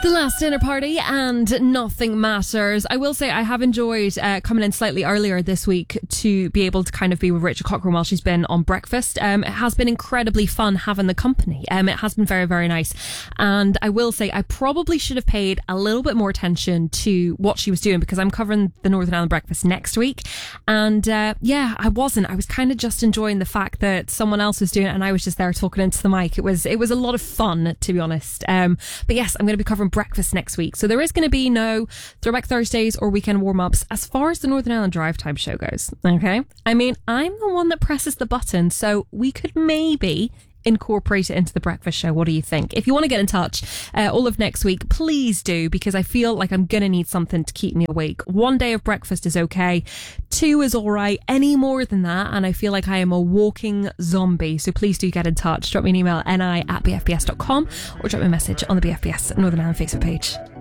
The Last Dinner Party and Nothing Matters. I will say I have enjoyed coming in slightly earlier this week to be able to kind of be with Rachel Cochrane while she's been on breakfast. It has been incredibly fun having the company. It has been very, very nice. And I will say I probably should have paid a little bit more attention to what she was doing because I'm covering the Northern Ireland breakfast next week. And I wasn't. I was kind of just enjoying the fact that someone else was doing it and I was just there talking into the mic. It was a lot of fun, to be honest. But yes, I'm going to be covering breakfast next week, so there is going to be no Throwback Thursdays or weekend warm-ups as far as the Northern Ireland Drive Time show goes. Okay, I mean, I'm the one that presses the button, so we could maybe incorporate it into the breakfast show. What do you think? If you want to get in touch all of next week, please do, because I feel like I'm gonna need something to keep me awake. 1 day of breakfast is okay, 2 is all right. Any more than that and I feel like I am a walking zombie, so please do get in touch. Drop me an email, ni@bfbs.com, or drop me a message on the BFBS Northern Ireland Facebook page.